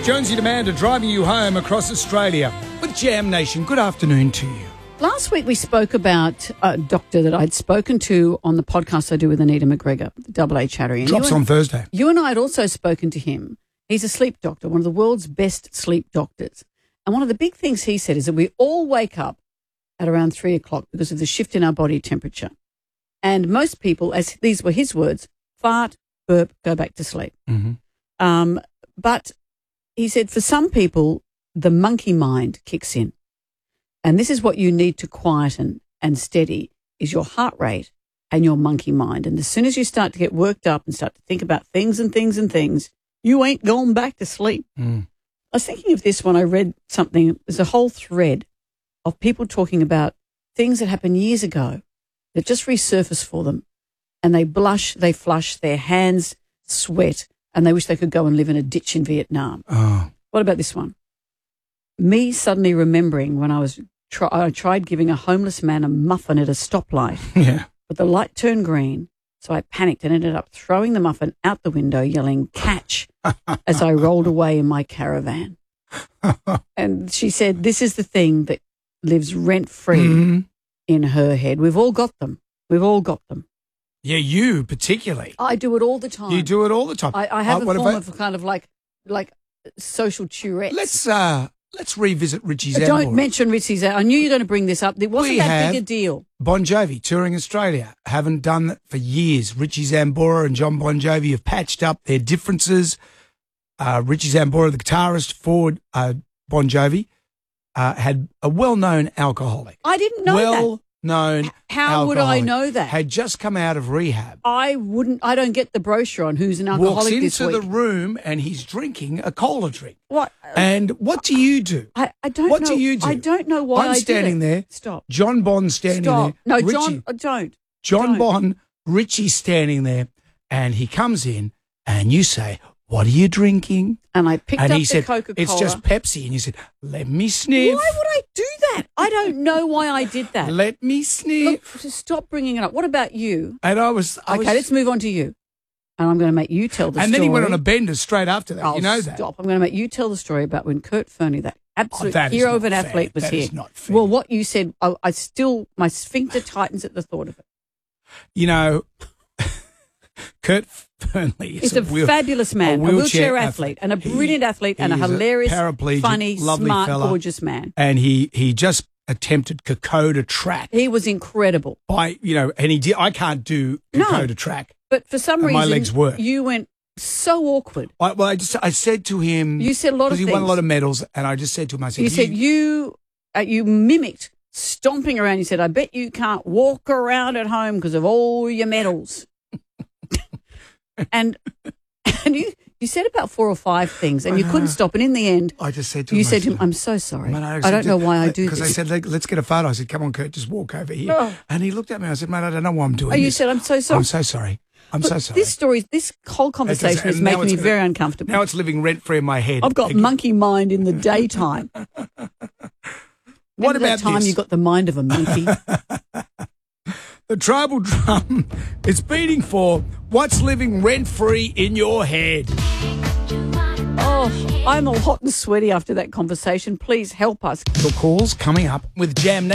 Jonesy Demander driving you home across Australia with Jam Nation. Good afternoon to you. Last week we spoke about a doctor that I'd spoken to on the podcast I do with Anita McGregor, the Double A Chattery. Drops on Thursday. You and I had also spoken to him. He's a sleep doctor, one of the world's best sleep doctors. And one of the big things he said is that we all wake up at around 3 o'clock because of the shift in our body temperature. And most people, as these were his words, fart, burp, go back to sleep. Mm-hmm. But he said for some people, the monkey mind kicks in. And this is what you need to quieten and steady is your heart rate and your monkey mind. And as soon as you start to get worked up and start to think about things and things and things, you ain't going back to sleep. I was thinking of this when I read something. There's a whole thread of people talking about things that happened years ago that just resurface for them. And they blush, they flush, their hands sweat, and they wish they could go and live in a ditch in Vietnam. Oh. What about this one? Me suddenly remembering when I tried giving a homeless man a muffin at a stoplight. Yeah. But the light turned green, so I panicked and ended up throwing the muffin out the window, yelling, "Catch," as I rolled away in my caravan. And she said, this is the thing that lives rent-free in her head. We've all got them. We've all got them. Yeah, you particularly. I do it all the time. You do it all the time. I have a form of kind of like social Tourette. Let's revisit Richie Zambora. Don't mention Richie Zambora. I knew you were going to bring this up. It wasn't that big a deal. Bon Jovi touring Australia. Haven't done that for years. Richie Zambora and John Bon Jovi have patched up their differences. Richie Zambora, the guitarist for Bon Jovi, had a well-known alcoholic. I didn't know that. Well-known How would I know that? Had just come out of rehab. I don't get the brochure on who's an alcoholic this week. Walks into the room and he's drinking a cola drink. What? And what do you do? I don't know. What do you do? I don't know why I'm standing there. Stop. John Bond's standing there. No, Richie, John, don't. John Bond, Richie's standing there, and he comes in, and you say, "What are you drinking?" And I picked and up he the said, Coca-Cola. "It's just Pepsi." And you said, "Let me sniff." Why would I do that? I don't know why I did that. Let me sniff. Look, just stop bringing it up. What about you? And I was let's move on to you. And I'm going to make you tell the story. And then he went on a bender straight after that. You know that. Stop. I'm going to make you tell the story about when Kurt Fernie, that absolute that hero is of an not athlete, fair. was That here. is not fair. Well, what you said, my sphincter tightens at the thought of it. You know, Kurt Fernley is He's a fabulous man, a wheelchair athlete, and a brilliant athlete, and a hilarious, funny, smart, fella. gorgeous man. And he just attempted Kokoda track. He was incredible. And he did. I can't do Kokoda track. But for some reason, my legs work. You went so awkward. I said to him. You said a lot of things. Because he won a lot of medals, and I just said to him, I said, you said you mimicked stomping around. You said, "I bet you can't walk around at home because of all your medals." and you said about 4 or 5 things, and you couldn't stop. And in the end, I just said to him, you said to him, "I'm so sorry. I don't know why I do this." Because I said, "Let's get a photo." I said, "Come on, Kurt, just walk over here." Oh. And he looked at me. I said, "Mate, I don't know why I'm doing this." You said, "I'm so sorry." I'm so sorry. I'm so sorry. This whole conversation is making me very uncomfortable. Now it's living rent-free in my head. I've got monkey mind in the daytime. What about that time this? You got the mind of a monkey? The tribal drum is beating for what's living rent-free in your head. Oh, I'm all hot and sweaty after that conversation. Please help us. Your calls coming up with Jam Nation.